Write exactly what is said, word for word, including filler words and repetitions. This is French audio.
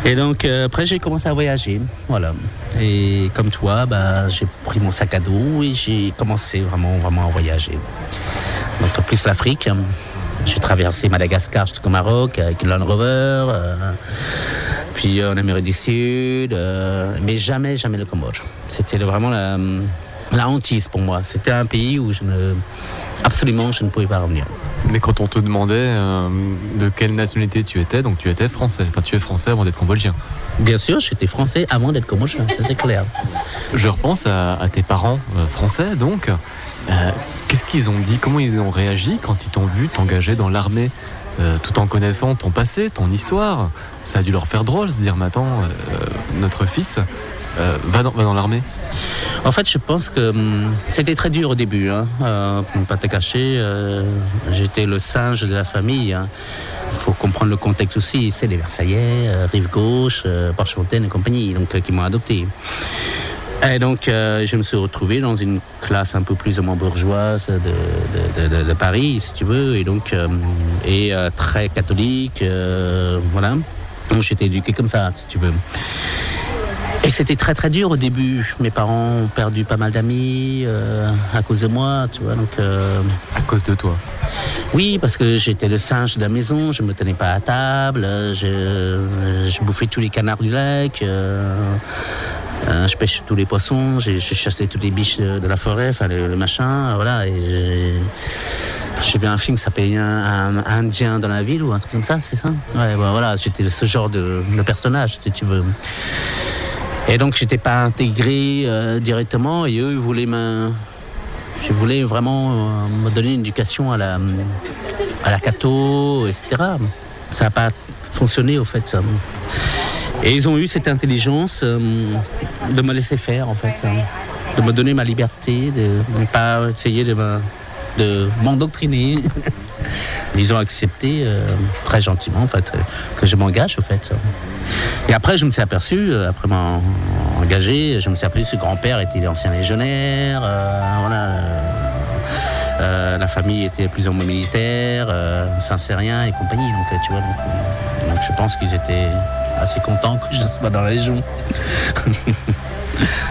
Et donc euh, après j'ai commencé à voyager, voilà. Et comme toi, bah, j'ai pris mon sac à dos et j'ai commencé vraiment, vraiment à voyager. Donc en plus l'Afrique, j'ai traversé Madagascar jusqu'au Maroc avec une Land Rover, euh, puis en Amérique du Sud, euh, mais jamais, jamais le Cambodge. C'était vraiment la, la hantise pour moi. C'était un pays où je ne, absolument je ne pouvais pas revenir. Mais quand on te demandait euh, de quelle nationalité tu étais, donc tu étais français, enfin tu es français avant d'être cambodgien. Bien sûr, j'étais français avant d'être cambodgien, ça c'est clair. Je repense à, à tes parents euh, français, donc. Euh, qu'est-ce qu'ils ont dit, comment ils ont réagi quand ils t'ont vu t'engager dans l'armée, euh, tout en connaissant ton passé, ton histoire? Ça a dû leur faire drôle, se dire, mais attends, euh, notre fils euh, va, dans, va dans l'armée. En fait, je pense que hum, c'était très dur au début, hein, euh, pour ne pas te cacher. Euh, j'étais le singe de la famille. Hein. Il faut comprendre le contexte aussi. C'est les Versaillais, euh, Rive Gauche, euh, Porte-Fontaine et compagnie, donc, euh, qui m'ont adopté. Et donc, euh, je me suis retrouvé dans une classe un peu plus ou moins bourgeoise de, de, de, de Paris, si tu veux, et donc, euh, et euh, très catholique, euh, voilà. Donc, j'étais éduqué comme ça, si tu veux. Et c'était très très dur au début. Mes parents ont perdu pas mal d'amis euh, à cause de moi, tu vois. Donc, euh... à cause de toi? Oui, parce que j'étais le singe de la maison, je me tenais pas à table, je, je bouffais tous les canards du lac. Euh... Euh, je pêche tous les poissons, j'ai, j'ai chassé toutes les biches de, de la forêt, enfin le, le machin, voilà. Et j'ai, j'ai vu un film qui s'appelait un, un Indien dans la ville ou un truc comme ça, c'est ça? Ouais, bah, voilà, j'étais ce genre de, de personnage, si tu veux. Et donc j'étais pas intégré euh, directement, et eux ils voulaient me, je voulais vraiment euh, me donner une éducation à la, à la catho, et cetera. Ça n'a pas fonctionné au fait. Ça. Et ils ont eu cette intelligence euh, de me laisser faire, en fait, hein, de me donner ma liberté, de ne pas essayer de, me, de m'endoctriner. Ils ont accepté euh, très gentiment, en fait, que je m'engage, au fait. Et après, je me suis aperçu, après m'engager, je me suis aperçu que ce grand-père était ancien légionnaire, euh, voilà. Euh, la famille était plus ou moins militaire, euh, Saint-Cérien et compagnie, donc tu vois. Donc, donc je pense qu'ils étaient assez contents que je sois dans la Légion.